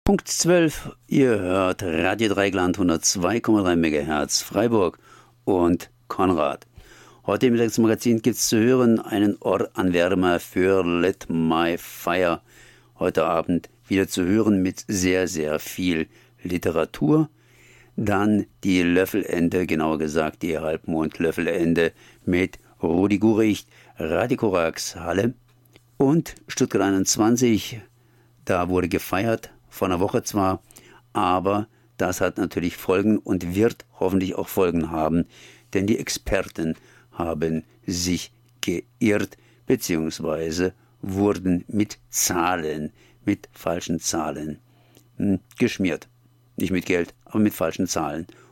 Punkt 12, ihr hört Radio Dreigland 102,3 MHz Freiburg und Konrad. Heute im Mittagsmagazin gibt es zu hören einen Ohranwärmer für Let My Fire. Heute Abend wieder zu hören mit sehr, sehr viel Literatur. Dann die Löffelende, genauer gesagt die Halbmond-Löffelende mit Rudi Guricht, Radio Korax Halle und Stuttgart 21. Da wurde gefeiert, vor einer Woche zwar, aber das hat natürlich Folgen und wird hoffentlich auch Folgen haben, denn die Experten haben sich geirrt bzw. wurden mit Zahlen, mit falschen Zahlen geschmiert. Nicht mit Geld, aber mit falschen Zahlen.